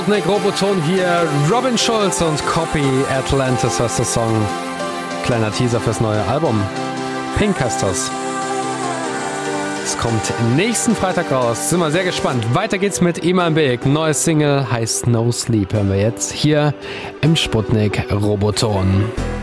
Nick Roboton hier, Robin Schulz und Copy Atlantis heißt der Song. Kleiner Teaser fürs neue Album. Pink heißt das. Es kommt nächsten Freitag raus. Sind wir sehr gespannt. Weiter geht's mit Iman Beek. Neues Single heißt No Sleep. Hören wir jetzt hier im Sputnik Roboton.